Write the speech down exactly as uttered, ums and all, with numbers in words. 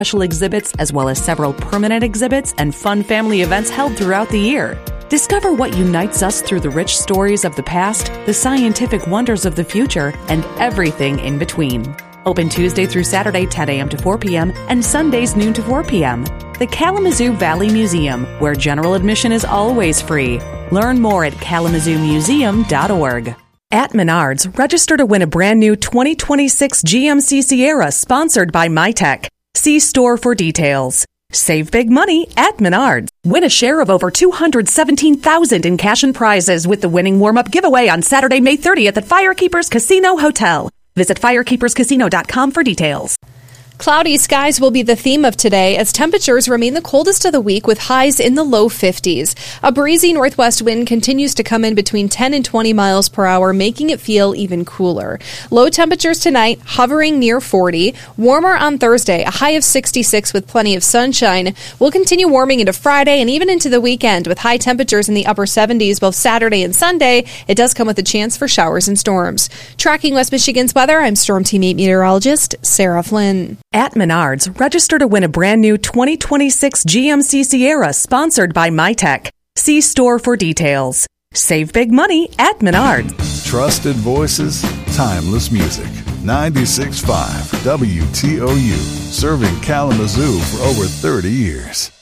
special exhibits, as well as several permanent exhibits and fun family events held throughout the year. Discover what unites us through the rich stories of the past, the scientific wonders of the future, and everything in between. Open Tuesday through Saturday, ten a.m. to four p.m., and Sundays, noon to four p.m. The Kalamazoo Valley Museum, where general admission is always free. Learn more at kalamazoo museum dot org. At Menards, register to win a brand new twenty twenty-six G M C Sierra sponsored by MyTech. See store for details. Save big money at Menards. Win a share of over two hundred seventeen thousand dollars in cash and prizes with the winning warm-up giveaway on Saturday, May thirtieth at Firekeepers Casino Hotel. Visit firekeepers casino dot com for details. Cloudy skies will be the theme of today as temperatures remain the coldest of the week with highs in the low fifties. A breezy northwest wind continues to come in between ten and twenty miles per hour, making it feel even cooler. Low temperatures tonight hovering near forty. Warmer on Thursday, a high of sixty-six with plenty of sunshine. We'll continue warming into Friday and even into the weekend with high temperatures in the upper seventies both Saturday and Sunday. It does come with a chance for showers and storms. Tracking West Michigan's weather, I'm Storm Team eight meteorologist Sarah Flynn. At Menards, register to win a brand new twenty twenty-six G M C Sierra sponsored by MyTech. See store for details. Save big money at Menards. Trusted voices, timeless music. ninety-six point five W T O U, serving Kalamazoo for over thirty years.